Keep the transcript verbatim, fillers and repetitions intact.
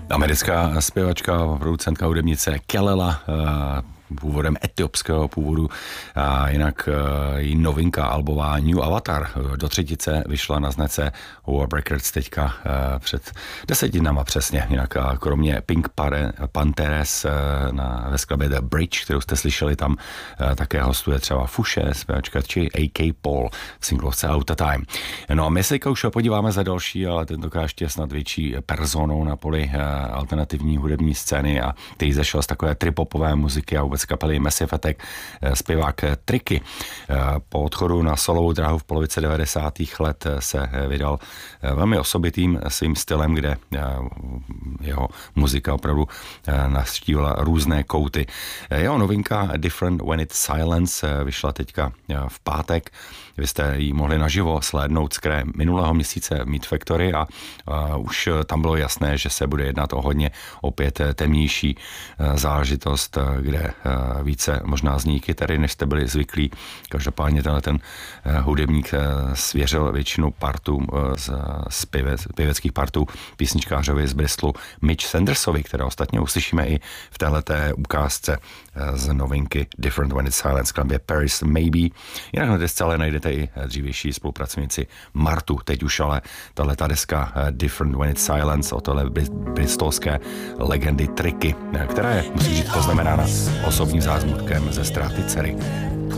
Americká zpěvačka, producentka, hudebnice Kelela, původem etiopského původu, a jinak její novinka albová New Avatar do třetice vyšla na značce Warp Records teďka před deseti dnama přesně. Jinak kromě Pink Panthers na, ve skladbě The Bridge, kterou jste slyšeli, tam také hostuje třeba Fuše, zpěvačka, či A K Paul v singlovce Out of Time. No a my se už podíváme za další, ale tentokrát ještě snad větší personou na poli alternativní hudební scény, a který zešel z takové tripopové muziky a vůbec kapely Massive Attack, zpěvák Tricky. Po odchodu na solovou dráhu v polovice devadesátých let se vydal velmi osobitým svým stylem, kde jeho muzika opravdu navštívila různé kouty. Jeho novinka Different When It's Silence vyšla teďka v pátek. Vy jste ji mohli naživo slédnout z kraje minulého měsíce Meat Factory a, a už tam bylo jasné, že se bude jednat o hodně opět temnější záležitost, kde více možná zní kytary, než jste byli zvyklí. Každopádně tenhle ten hudebník svěřil většinu partů z, z pěvec, pěveckých partů písničkářovi z Bristolu Mitch Sandersovi, které ostatně uslyšíme i v téhleté ukázce z novinky Different When It's Silence, skladbě Paris Maybe. Jinak na desce ale najdete i dřívější spolupracovníci Martu. Teď už ale tahleta deska Different When It's Silence od tohle bristolské legendy Tricky, která je, musí být poznamenána osobním zázmutkem ze ztráty dcery.